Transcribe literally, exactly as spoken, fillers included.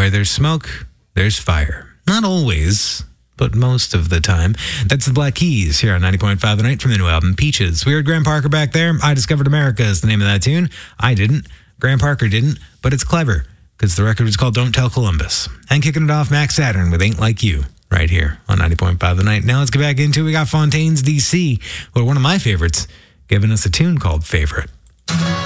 where there's smoke, there's fire. Not always, but most of the time. That's the Black Keys here on ninety point five The Night from the new album Peaches. We heard Graham Parker back there. I Discovered America is the name of that tune. I didn't. Graham Parker didn't, but it's clever because the record was called Don't Tell Columbus. And kicking it off, Max Saturn with Ain't Like You right here on ninety point five The Night. Now let's get back into it. We got Fontaine's D C, or one of my favorites, giving us a tune called Favorite.